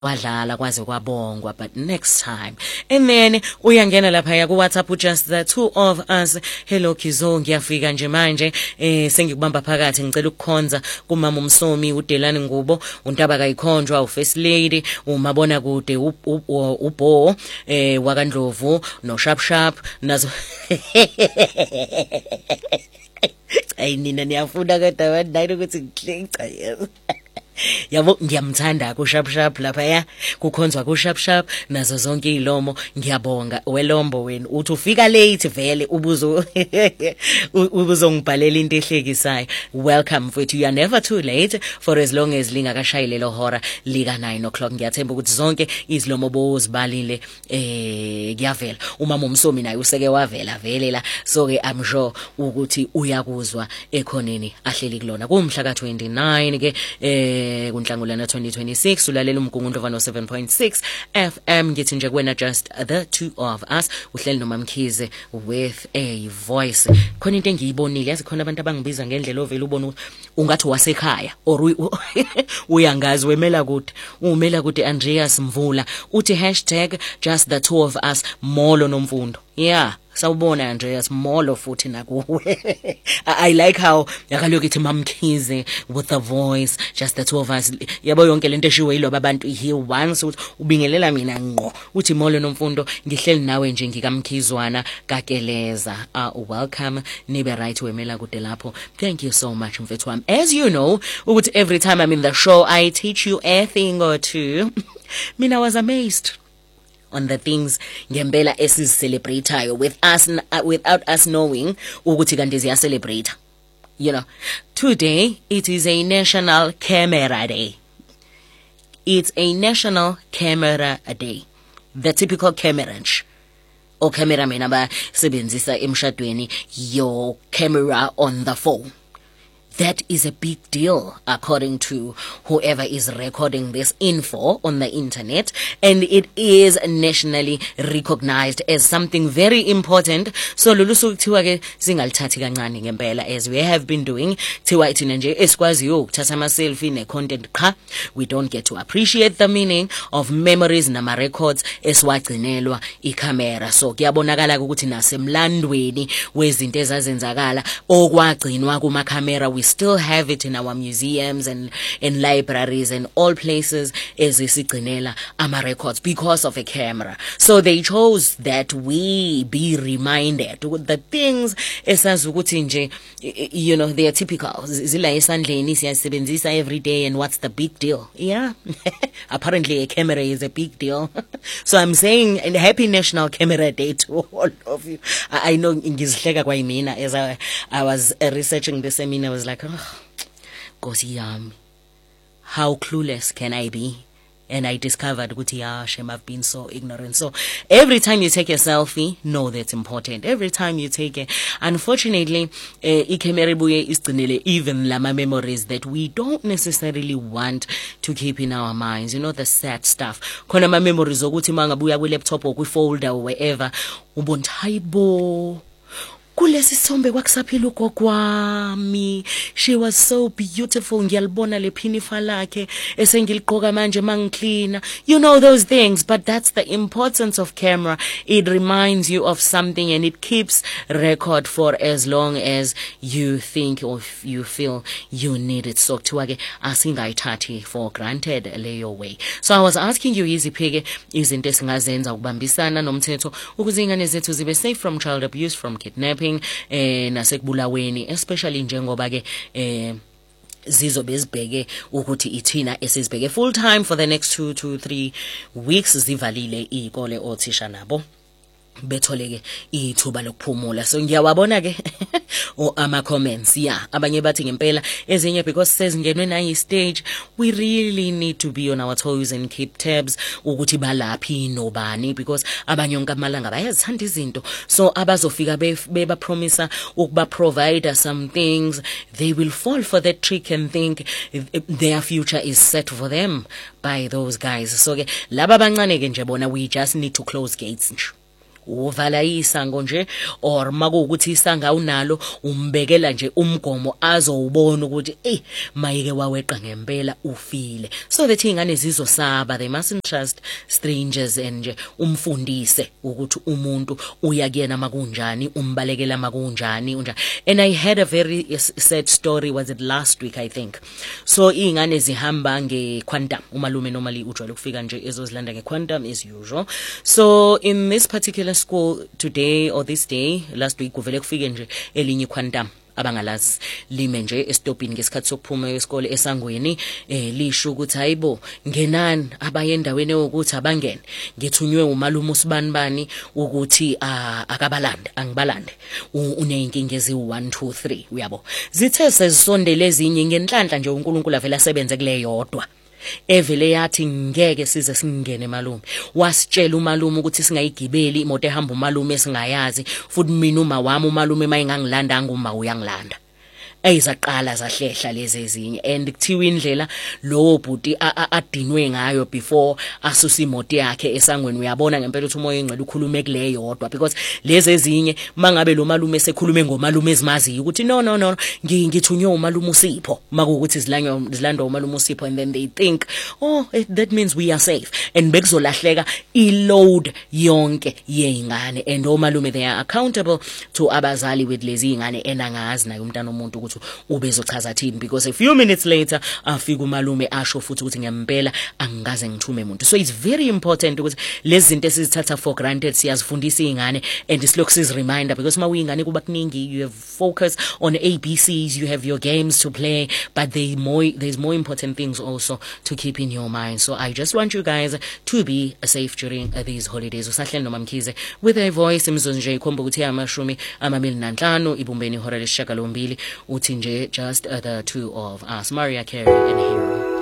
wadlala kwaze kwabongwa, but next time. And then uyangena lapha ya ku WhatsApp just the two of us. Hello Kizo, ngiyafika nje manje sengikubamba phakathi ngicela ukukhonza kumama uMsomi uDelani Ngubo, uNtaba kayikhonjwa, uFirst Lady, umabona kude uBo wakandlovu no Sharp Sharp nazo. Ay nina niyafuna kodwa wandayini ukuthi ngicela. Yabo ngiyamthanda ku Sharp Sharp lapha ya kukhonzwa ku Sharp Sharp nazo zonke ilomo ngiyabonga welombo wena uthi ufika late vele ubuzongibhalela into ehlekisayo. Welcome mfowethu, you are never too late for as long as lingakashayile lo hora lika 9 o'clock. Ngiyathemba ukuthi zonke izilomo bozibalile kuyavela. Umama uMsomi naye useke wavela vele la, so ke I'm sure ukuthi uyakuzwa ekhoneni ahleli kulona kumhla ka 29 ke kunhlangulana 2026 ulalela umgungundlo vano 7.6 FM. Ngithi nje kuwena just the two of us uhleli noMamkhize with a voice. Khona into engiyibonile yazi khona abantu abangibiza ngendlela ovela ubona ungathi wasekhaya or uyangazi wemela kude umela kude. Andreas Mvula uthi #just the two of us Molo Nomfundo. Yeah, sawubona Andreas Molo futhi nakuwe. I like how yakaloku ithi Mamkhize with the voice just the two of us. Yabo yonke lento eshiwe yiloba abantu he once uthi ubingelela mina ngqo uthi Molo Nomfundo ngihleli nawe nje ngikaMkhizwana kakeleza. Welcome nibe right wemela kude lapho. Thank you so much mfethu wami. As you know ukuthi every time I'm in the show I teach you a thing or two. Mina was amazed on the things ngempela esizicelebrateayo with us without us knowing ukuthi kanti ziya celebrate. You know, today it is a National Camera Day. It's a National Camera Day. The typical camera nje or cameraman abasebenzisa emshadweni your camera on the phone. That is a big deal according to whoever is recording this info on the internet, and it is nationally recognized as something very important. So lolu suku kuthiwa ke singalithathi kancane ngempela, as we have been doing. Thiwa ithina nje esikwaziyo ukuthatha ama selfie ne content qha, we don't get to appreciate the meaning of memories nama records esiwagcinelwa icamera. So kuyabonakala ukuthi nasemlandweni wezinto ezazenzakala okwagcinwa kuma camera, we still have it in our museums and in libraries and all places ezisigcinela ama records because of a camera. So they chose that we be reminded with the things esazukuthi nje, you know, they are typical zila esandleni siyasebenzisa every day, and what's the big deal? Yeah. Apparently a camera is a big deal. So I'm saying and happy National Camera Day to all of you. I know ngizihleka kwa mina as I was researching the seminar. I was like, oh, Nkosi yami, how clueless can I be? And I discovered ukuthi yeah, shame, I've been so ignorant. So every time you take a selfie, know that's important. Every time you take it, unfortunately, iCamera ibuye isigcinele even lama memories that we don't necessarily want to keep in our minds. You know, the sad stuff. Khona ama memories ukuthi mangabuya kwi laptop or kwi folder or wherever, ubona hayibo kulesi sombe kwakusaphila ugokwami, she was so beautiful, ngiyalibona lephinifa lakhe esengiliqoka manje mangicleana. You know those things, but that's the importance of camera. It reminds you of something and it keeps record for as long as you think or you feel you need it. So kuthiwa ke asingayithathi for granted leyo way. So I was asking you iziphi izinto esingazenza ukubambisana nomthetho ukuze ingane zethu zibe safe from child abuse, from kidnapping nasekubulaweni, especially njengoba ke zizobe zibheke ukuthi ithina esizibheke full time for the next 2 to 3 weeks zivalile izikole othisha nabo betholeke ithuba lokuphumula. So ngiyawabona ke ama comments, yeah, abanye bathi ngempela ezinye because sezingenwe na stage, we really need to be on our toes and keep tabs ukuthi balaphi nobani, because abanye onke amalanga bayazithanda izinto. So abazofika beba promise ukuba provide some things, they will fall for that trick and think their future is set for them by those guys. So ke laba bancane ke nje bona, we just need to close gates nje. uvala isango nje or makuwukuthi isanga unalo umbekela nje umgomo azowubona ukuthi mayike waweqa ngempela ufile, so that ingane zizosaba, they mustn't trust strangers, and nje umfundise ukuthi umuntu uya kuyena makunjani, umbalekela makunjani unjani. And I had a very sad story, was it last week I think. So ingane zihamba ngeQuantum, umalume normally ujwayele ukufika nje ezozilanda ngeQuantum as usual. So in this particular school today or this day, last week kuvele kufike nje elinye iQuantum abangalazi lime nje estopini ngesikhathi sokuphuma esikole esangweni, lisho ukuthi hayibo ngenani abaye endaweni ukuthi abangene, ngithunywe umalume usibanibani ukuthi akabalande, angibalande, uneyinkinga ezi1 2 3 uyabo. Zithe sezisondele ezinye ngenhlanhla nje uNkulunkulu avela asebenze kule yodwa evele yathi ngeke size singene malume, wasitshela umalume ukuthi singayigibeli imoto ehamba umalume singayazi, futhi mina uma wami umalume mayingangilanda nguma uyangilanda. Ayizaqala zahlehla lezi ezinye, and kuthiwa indlela lo bhuti adinwe ngayo before asusa imoto yakhe esangweni, uyabona ngempela ukuthi umoya engcwele ukhulume kule yodwa, because lezi ezinye mangabe lo malume sekhulume ngomalume ezimaziyo ukuthi no ngithunywe umalume uSipho, makuwukuthi zilandwa umalume uSipho, and then they think that means we are safe, and bekuzolahleka iload yonke yeingane, and omalume they are accountable to abazali with lezi ingane enangazi nayo umntana omuntu ukuthi ubezochaza thini, because a few minutes later afika umalume asho futhi ukuthi ngempela angikaze ngithume umuntu. So it's very important ukuthi lezi zinto esizithatha for granted siyazifundisa ingane, and isilokhu siz reminder, because mawuyingane kuba kuningi, you have focus on ABCs, you have your games to play, but there's more important things also to keep in your mind. So I just want you guys to be safe during these holidays. Usahleli noma Mkhize with a voice imizonje nje ikhomba ukuthi amashumi amabili nanhlanu ibumbeni ihora lesishiyagalombili, uthi nje just the two of us, Mariah Carey and Hero.